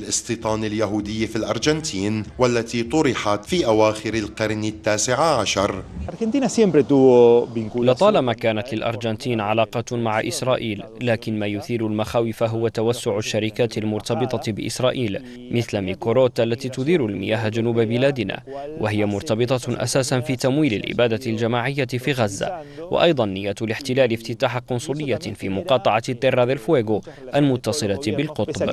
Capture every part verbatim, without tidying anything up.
الاستيطان اليهودي في الأرجنتين والتي طرحت في أواخر القرن التاسع عشر. لطالما كانت للأرجنتين علاقة مع إسرائيل، لكن ما يثير المخاوف هو توسع الشركات المرتبطة بإسرائيل مثل ميكوروت التي تدير المياه جنوب بلادنا، وهي مرتبطة أساسا في تمويل الإبادة الجماعية في غزة، وأيضا نية الاحتلال افتتاح قنصلية في مقاطعة تيرا ديل فويغو المتصلة بالقطب.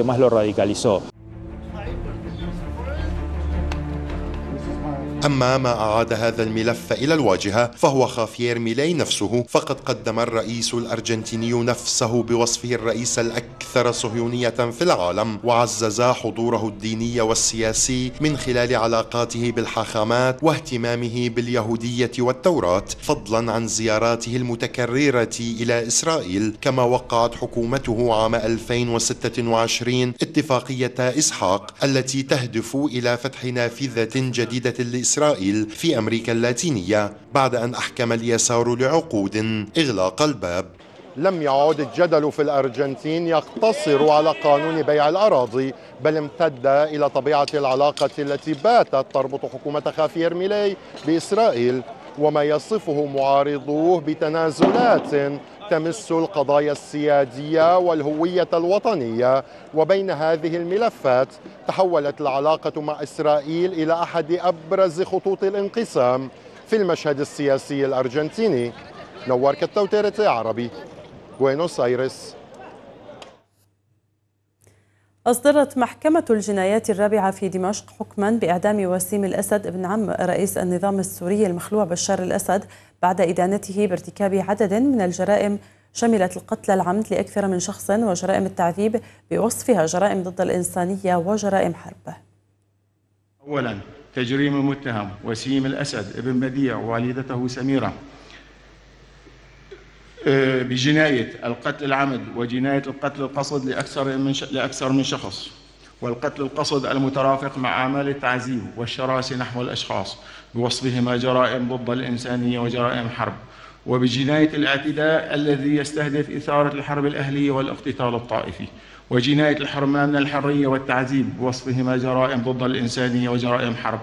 أما ما أعاد هذا الملف إلى الواجهة فهو خافير ميلي نفسه، فقد قدم الرئيس الأرجنتيني نفسه بوصفه الرئيس الأكثر صهيونية في العالم، وعزز حضوره الديني والسياسي من خلال علاقاته بالحاخامات واهتمامه باليهودية والتوراة، فضلا عن زياراته المتكررة إلى إسرائيل. كما وقعت حكومته عام ألفين وستة وعشرين اتفاقية إسحاق التي تهدف إلى فتح نافذة جديدة لإسرائيل إسرائيل في أمريكا اللاتينية، بعد أن أحكم اليسار لعقود إغلاق الباب. لم يعد الجدل في الأرجنتين يقتصر على قانون بيع الأراضي، بل امتد إلى طبيعة العلاقة التي باتت تربط حكومة خافير ميلي بإسرائيل، وما يصفه معارضوه بتنازلات تمس القضايا السيادية والهوية الوطنية. وبين هذه الملفات تحولت العلاقة مع إسرائيل إلى أحد أبرز خطوط الانقسام في المشهد السياسي الأرجنتيني. نوار كالتوتيرة عربي، بوينوس آيرس. أصدرت محكمة الجنايات الرابعة في دمشق حكما بإعدام وسيم الأسد ابن عم رئيس النظام السوري المخلوع بشار الأسد بعد إدانته بارتكاب عدد من الجرائم شملت القتل العمد لأكثر من شخص وجرائم التعذيب بوصفها جرائم ضد الإنسانية وجرائم حرب. أولا، تجريم المتهم وسيم الأسد ابن بديع ووالدته سميرة بجناية القتل العمد وجناية القتل القصد لأكثر من لأكثر من شخص، والقتل القصد المترافق مع أعمال التعذيب والشراسة نحو الأشخاص بوصفهما جرائم ضد الإنسانية وجرائم حرب، وبجناية الاعتداء الذي يستهدف إثارة الحرب الأهلية والاقتتال الطائفي، وجناية الحرمان من الحرية والتعذيب بوصفهما جرائم ضد الإنسانية وجرائم حرب.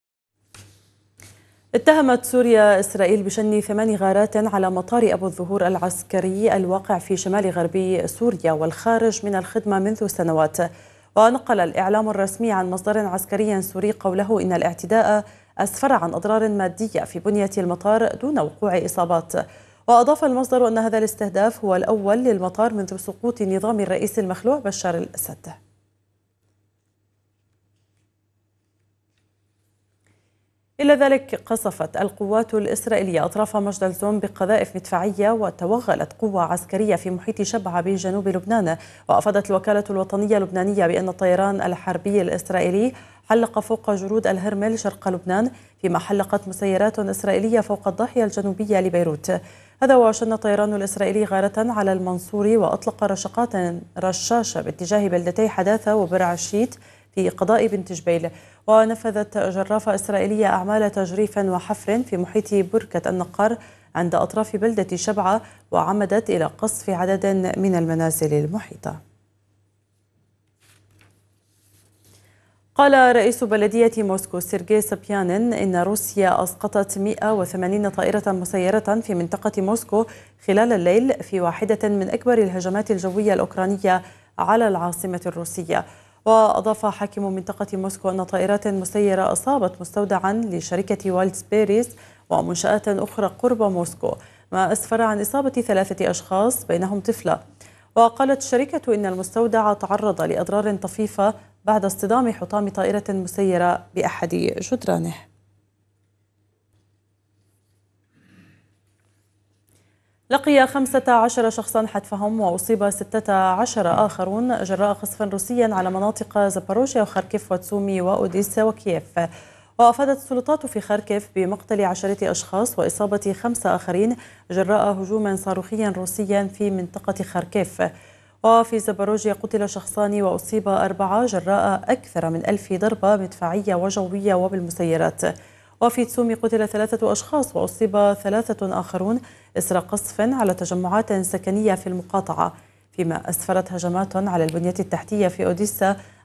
اتهمت سوريا إسرائيل بشن ثمان غارات على مطار أبو الظهور العسكري الواقع في شمال غربي سوريا والخارج من الخدمة منذ سنوات. ونقل الإعلام الرسمي عن مصدر عسكري سوري قوله إن الاعتداء أسفر عن أضرار مادية في بنية المطار دون وقوع إصابات. وأضاف المصدر أن هذا الاستهداف هو الأول للمطار منذ سقوط نظام الرئيس المخلوع بشار الأسد. إلى ذلك قصفت القوات الإسرائيلية أطراف مجدل بقذائف مدفعية وتوغلت قوة عسكرية في محيط شبعة بجنوب لبنان. وأفادت الوكالة الوطنية اللبنانية بأن الطيران الحربي الإسرائيلي حلق فوق جرود الهرمل شرق لبنان، فيما حلقت مسيرات إسرائيلية فوق الضاحية الجنوبية لبيروت. هذا وشن الطيران الإسرائيلي غارة على المنصوري وأطلق رشقات رشاشة باتجاه بلدتي حداثة وبرعشيت في قضاء بنت جبيل. ونفذت جرافة إسرائيلية أعمال تجريف وحفر في محيط بركة النقار عند أطراف بلدة شبعة، وعمدت إلى قصف عدد من المنازل المحيطة. قال رئيس بلدية موسكو سيرجي سبيانين إن روسيا أسقطت مئة وثمانين طائرة مسيرة في منطقة موسكو خلال الليل في واحدة من أكبر الهجمات الجوية الأوكرانية على العاصمة الروسية. وأضاف حاكم منطقة موسكو أن طائرات مسيرة أصابت مستودعا لشركة والتس بيريس ومنشآت أخرى قرب موسكو، ما أسفر عن إصابة ثلاثة أشخاص بينهم طفلة. وقالت الشركة إن المستودع تعرض لأضرار طفيفة بعد اصطدام حطام طائرة مسيرة بأحد جدرانه. لقي خمسة عشر شخصا حتفهم وأصيب ستة عشر آخرون جراء قصف روسي على مناطق زاباروجيا وخاركيف وتسومي وأوديسا وكييف. وأفادت السلطات في خاركيف بمقتل عشرة أشخاص وإصابة خمسة آخرين جراء هجوم صاروخي روسي في منطقة خاركيف. وفي زاباروجيا قتل شخصان وأصيب أربعة جراء أكثر من ألف ضربة مدفعية وجوية وبالمسيرات. وفي تسومي قتل ثلاثة أشخاص وأصيب ثلاثة آخرون إثر قصف على تجمعات سكنية في المقاطعة، فيما أسفرت هجمات على البنية التحتية في أوديسا